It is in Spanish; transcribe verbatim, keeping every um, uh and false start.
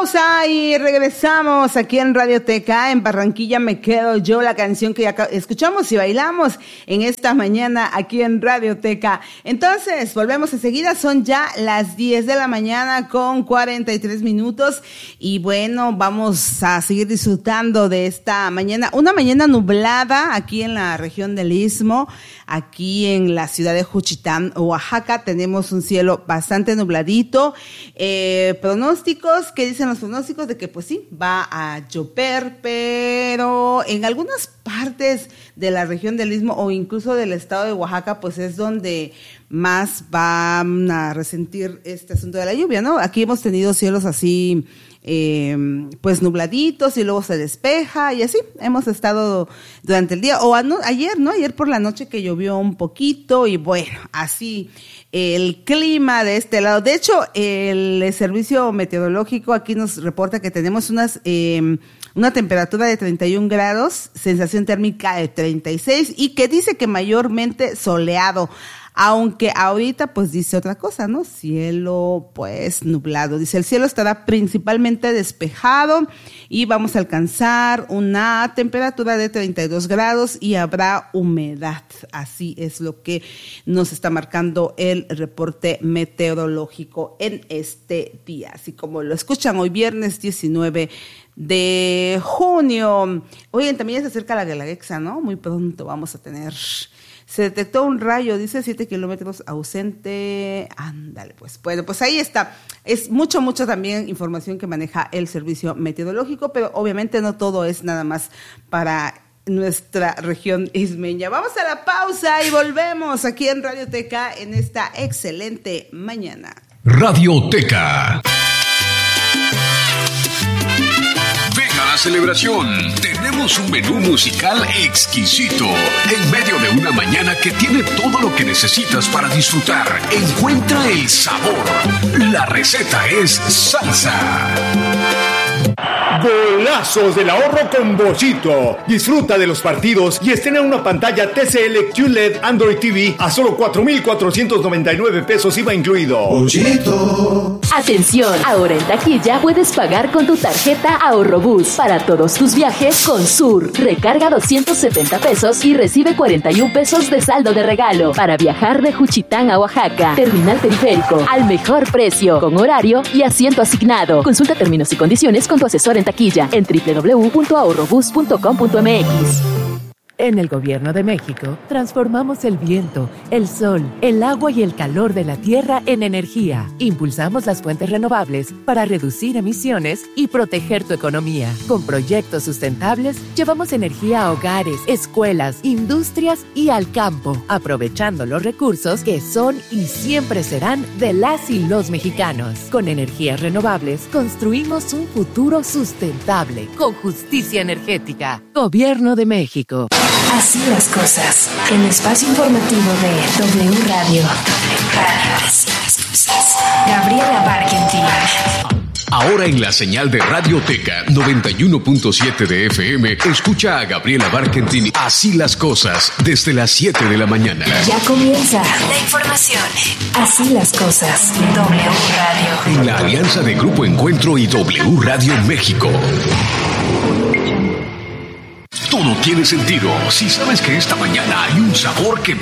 pausa y regresamos aquí en Radioteca. En Barranquilla me quedo yo, la canción que ya escuchamos y bailamos en esta mañana aquí en Radioteca. Entonces, volvemos enseguida, son ya las diez de la mañana con cuarenta y tres minutos y bueno, vamos a seguir disfrutando de esta mañana, una mañana nublada aquí en la región del Istmo. Aquí en la ciudad de Juchitán, Oaxaca, tenemos un cielo bastante nubladito. Eh, pronósticos, ¿qué dicen los pronósticos? De que pues sí, va a llover, pero en algunas partes de la región del Istmo o incluso del estado de Oaxaca, pues es donde más van a resentir este asunto de la lluvia, ¿no? Aquí hemos tenido cielos así, eh, pues nubladitos y luego se despeja y así hemos estado durante el día o a, no, ayer, ¿no? Ayer por la noche que llovió un poquito y bueno, así el clima de este lado. De hecho, el servicio meteorológico aquí nos reporta que tenemos unas eh, una temperatura de treinta y un grados, sensación térmica de treinta y seis y que dice que mayormente soleado. Aunque ahorita pues dice otra cosa, ¿no? Cielo pues nublado. Dice el cielo estará principalmente despejado y vamos a alcanzar una temperatura de treinta y dos grados y habrá humedad. Así es lo que nos está marcando el reporte meteorológico en este día. Así como lo escuchan hoy viernes diecinueve de junio. Oye, también se acerca la Guelaguetza, ¿no? Muy pronto vamos a tener... Se detectó un rayo, dice siete kilómetros ausente. Ándale, pues. Bueno, pues ahí está. Es mucho, mucho también información que maneja el servicio meteorológico, pero obviamente no todo es nada más para nuestra región ismeña. Vamos a la pausa y volvemos aquí en Radioteca en esta excelente mañana. Radioteca. La celebración. Tenemos un menú musical exquisito en medio de una mañana que tiene todo lo que necesitas para disfrutar. Encuentra el sabor. La receta es salsa. Golazos del ahorro con Bollito. Disfruta de los partidos y estrena una pantalla T C L Q L E D Android T V a solo cuatro mil cuatrocientos noventa y nueve pesos I V A incluido. Bollito. Atención, ahora en taquilla puedes pagar con tu tarjeta Ahorrobús para todos tus viajes con Sur. Recarga doscientos setenta pesos y recibe cuarenta y un pesos de saldo de regalo para viajar de Juchitán a Oaxaca. Terminal periférico, al mejor precio, con horario y asiento asignado. Consulta términos y condiciones con tu asesor en taquilla en doble u doble u doble u punto ahorrobús punto com punto m x. En el Gobierno de México, transformamos el viento, el sol, el agua y el calor de la tierra en energía. Impulsamos las fuentes renovables para reducir emisiones y proteger tu economía. Con proyectos sustentables, llevamos energía a hogares, escuelas, industrias y al campo, aprovechando los recursos que son y siempre serán de las y los mexicanos. Con energías renovables, construimos un futuro sustentable, con justicia energética. Gobierno de México. Así las cosas. El espacio informativo de W Radio. W Radio. Así las cosas. Gabriela Barkentin. Ahora en la señal de Radioteca noventa y uno punto siete de F M, escucha a Gabriela Barkentin Así las cosas desde las siete de la mañana. Ya comienza la información. Así las cosas. W Radio. En la alianza de Grupo Encuentro y W Radio México. Todo tiene sentido si sabes que esta mañana hay un sabor que